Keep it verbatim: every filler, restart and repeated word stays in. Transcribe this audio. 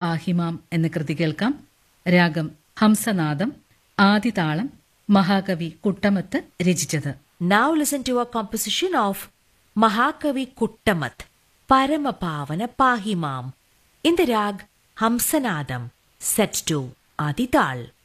പാഹിമാം എന്ന കൃതി കേൾക്കാം. രാഗം ഹംസനാദം, ആദിതാളം, മഹാകവി കുട്ടമത്ത് രചിച്ചത്. Now listen to a composition of Mahakavi Kuttamath, Paramapavana Pahimam, in the rag Hamsanadam, set to Adital.